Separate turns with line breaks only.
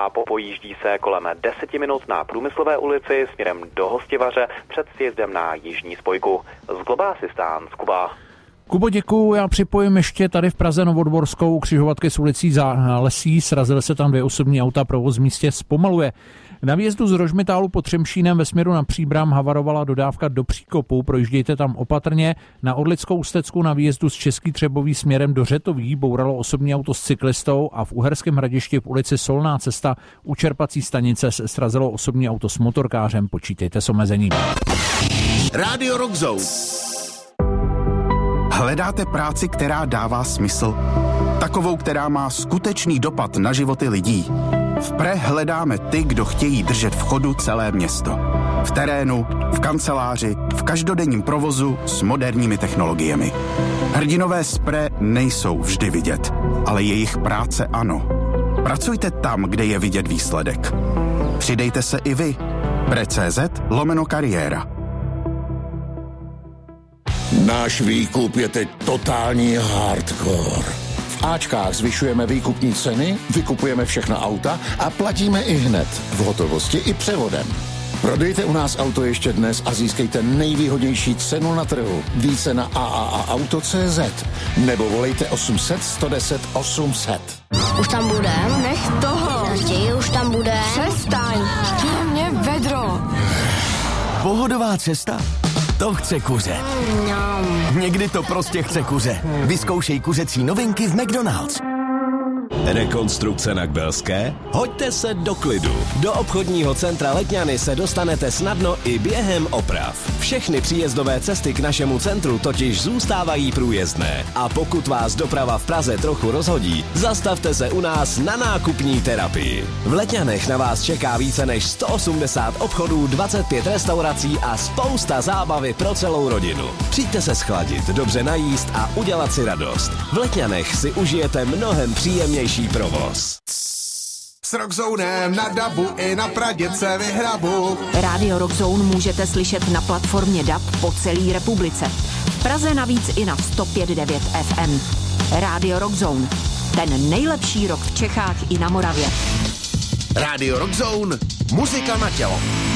a popojíždí se kolem 10 minut na Průmyslové ulici směrem do Hostivaře před sjezdem na jižní spojku. Z Global Assistance, Kuba.
Kubo, děkuju. Já připojím ještě tady v Praze Novodvorskou křižovatky s ulicí za Lesí. Srazily se tam 2 osobní auta, provoz v místě zpomaluje. Na výjezdu z Rožmitálu pod Třemšínem ve směru na Příbram havarovala dodávka do Příkopu, projíždějte tam opatrně. Na Orlickou Ústecku na výjezdu z Český Třebový směrem do Řetoví bouralo osobní auto s cyklistou a v Uherském Hradišti v ulici Solná cesta u čerpací stanice se srazilo osobní auto s motorkářem, počítejte s omezením.
Rádio Rock Zone.
Hledáte práci, která dává smysl? Takovou, která má skutečný dopad na životy lidí? V PRE hledáme ty, kdo chtějí držet v chodu celé město. V terénu, v kanceláři, v každodenním provozu s moderními technologiemi. Hrdinové z PRE nejsou vždy vidět, ale jejich práce ano. Pracujte tam, kde je vidět výsledek. Přidejte se i vy. PRE.cz/kariéra.
Náš výkup je teď totální hardcore. V Ačkách zvyšujeme výkupní ceny, vykupujeme všechna auta a platíme i hned, v hotovosti i převodem. Prodejte u nás auto ještě dnes a získejte nejvýhodnější cenu na trhu. Více na AAAauto.cz nebo volejte 800 110 800.
Už tam budem? Nech toho. Raději už tam bude.
Přestaň. Chtěj mě vedro.
Pohodová cesta? To chce kuře. Někdy to prostě chce kuře. Vyzkoušej kuřecí novinky v McDonald's.
Rekonstrukce na Kbelské? Hoďte se do klidu. Do obchodního centra Letňany se dostanete snadno i během oprav. Všechny příjezdové cesty k našemu centru totiž zůstávají průjezdné. A pokud vás doprava v Praze trochu rozhodí, zastavte se u nás na nákupní terapii. V Letňanech na vás čeká více než 180 obchodů, 25 restaurací a spousta zábavy pro celou rodinu. Přijďte se schladit, dobře najíst a udělat si radost. V Letňanech si užijete mnohem příjemnější provoz.
S Rockzonem na dabu i na Praděce vyhrabu.
Rádio Rockzone můžete slyšet na platformě DAB po celé republice. V Praze navíc i na 105.9 FM. Rádio Rockzone. Ten nejlepší rock v Čechách i na Moravě.
Rádio Rock Zone. Muzika na tělo.